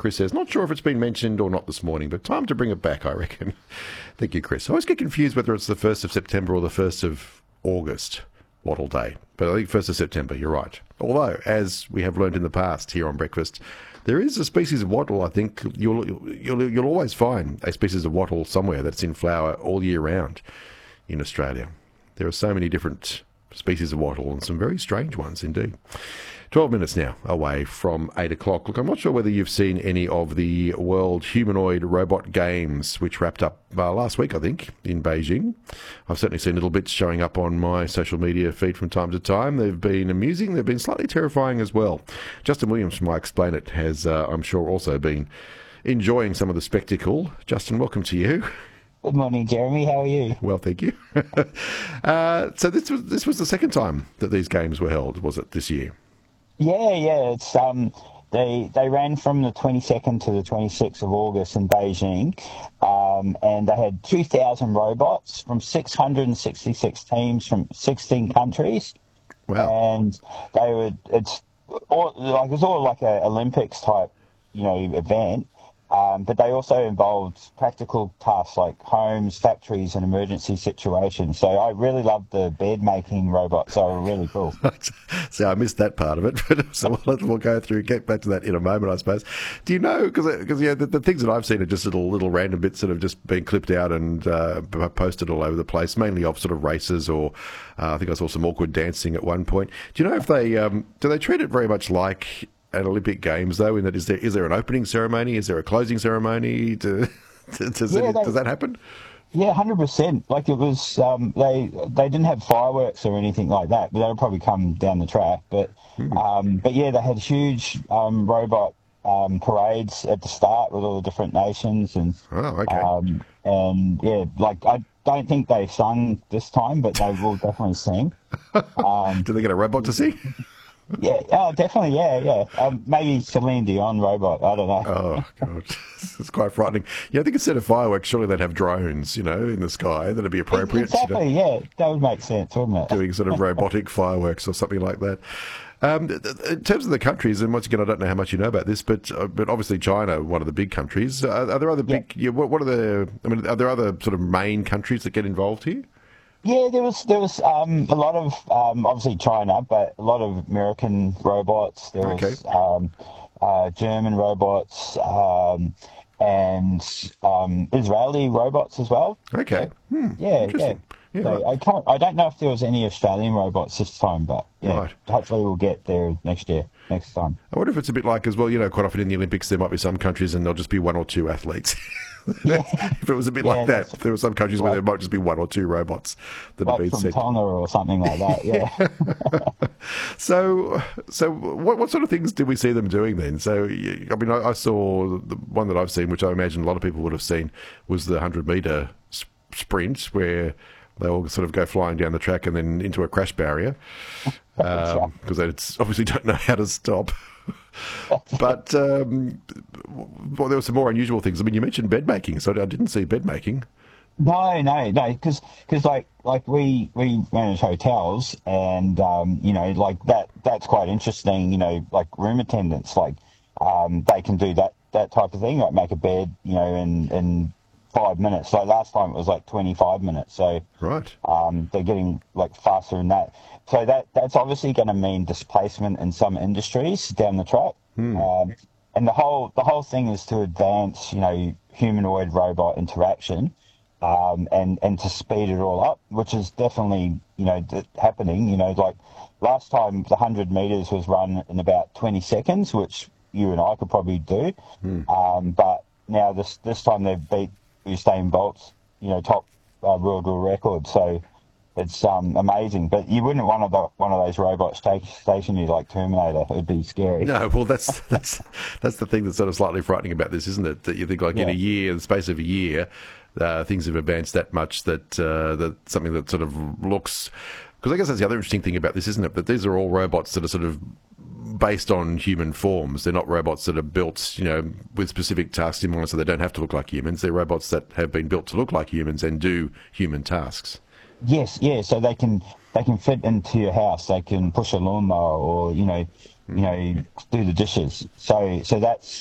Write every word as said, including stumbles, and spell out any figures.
Chris says, not sure if it's been mentioned or not this morning, but time to bring it back, I reckon. Thank you, Chris. I always get confused whether it's the first of September or the first of August, Wattle Day. But I think first of September, you're right. Although, as we have learned in the past here on Breakfast, there is a species of wattle, I think, you'll, you'll, you'll always find a species of wattle somewhere that's in flower all year round in Australia. There are so many different species of wattle and some very strange ones indeed. twelve minutes now away from eight o'clock. Look, I'm not sure whether you've seen any of the World Humanoid Robot Games, which wrapped up uh, last week, I think, in Beijing. I've certainly seen little bits showing up on my social media feed from time to time. They've been amusing. They've been slightly terrifying as well. Justin Williams from I Explain It has, uh, I'm sure, also been enjoying some of the spectacle. Justin, welcome to you. Good morning, Jeremy. How are you? Well, thank you. uh, so this was this was the second time that these games were held, was it, this year? Yeah, yeah. It's um, they they ran from the twenty-second to the twenty-sixth of August in Beijing, um, and they had two thousand robots from six hundred sixty-six teams from sixteen countries. Wow! And they would it's all like it's all like a Olympics type, you know, event. Um, but they also involved practical tasks like homes, factories, and emergency situations. So I really loved the bed making robots. They were really cool. See, I missed that part of it, but so we'll, we'll go through, get back to that in a moment, I suppose. Do you know, because yeah, the, the things that I've seen are just little little random bits that have just been clipped out and uh, posted all over the place, mainly of sort of races or uh, I think I saw some awkward dancing at one point. Do you know if they, um, do they treat it very much like at Olympic Games, though, in that is there is there an opening ceremony? Is there a closing ceremony? To, to, does, yeah, it, they, does that happen? Yeah, one hundred percent. Like it was, um, they they didn't have fireworks or anything like that, but they'll probably come down the track. But hmm. um, but yeah, they had huge um, robot um, parades at the start with all the different nations, and oh, okay. um, and yeah, like I don't think they sung this time, but they will definitely sing. Um, Do they get a robot to sing? Yeah, oh, definitely, yeah, yeah. Um, maybe Celine Dion robot, I don't know. Oh, God. It's quite frightening. Yeah, I think instead of fireworks, surely they'd have drones, you know, in the sky. That'd be appropriate. Exactly, you know, yeah. That would make sense, wouldn't it? Doing sort of robotic fireworks or something like that. Um, in terms of the countries, and once again, I don't know how much you know about this, but uh, but obviously China, one of the big countries. Are, are there other big, yeah. Yeah, what, what are the, I mean, are there other sort of main countries that get involved here? Yeah, there was there was um, a lot of um, obviously China, but a lot of American robots. There was okay. um, uh, German robots um, and um, Israeli robots as well. Okay. Hmm. Yeah, yeah. yeah so right. I can't. I don't know if there was any Australian robots this time, but yeah, right. hopefully we'll get there next year. Next time. I wonder if it's a bit like as well. You know, quite often in the Olympics there might be some countries and there'll just be one or two athletes. Yeah. If it was a bit yeah, like that, if there were some countries like, where there might just be one or two robots that like have been from sent. Tonga or something like that, yeah. so, so what what sort of things did we see them doing then? So, I mean, I, I saw the one that I've seen, which I imagine a lot of people would have seen, was the hundred meter sprint where they all sort of go flying down the track and then into a crash barrier because um, they obviously don't know how to stop. But um, well, there were some more unusual things. I mean, you mentioned bed making, so I didn't see bed making. No, no, no, because like like we we manage hotels, and um, you know, like that that's quite interesting. You know, like room attendants, like um, they can do that that type of thing, like make a bed, you know, in in five minutes. So last time it was like twenty-five minutes. So right, um, they're getting like faster than that. So that that's obviously going to mean displacement in some industries down the track. Hmm. Um, and the whole the whole thing is to advance, you know, humanoid robot interaction, um, and and to speed it all up, which is definitely, you know, d- happening. You know, like last time the hundred meters was run in about twenty seconds, which you and I could probably do. Hmm. Um, but now this this time they've beat Usain Bolt's, you know, top uh, world record. So it's um, amazing. But you wouldn't want the, one of those robots station you like Terminator. It'd be scary. No, well, that's that's that's the thing that's sort of slightly frightening about this, isn't it? That you think like yeah. in a year, in the space of a year, uh, things have advanced that much that uh, that something that sort of looks. Because I guess that's the other interesting thing about this, isn't it? That these are all robots that are sort of based on human forms. They're not robots that are built, you know, with specific tasks in mind, so they don't have to look like humans. They're robots that have been built to look like humans and do human tasks. Yes, yeah. So they can they can fit into your house. They can push a lawnmower, or you know, you know, do the dishes. So so that's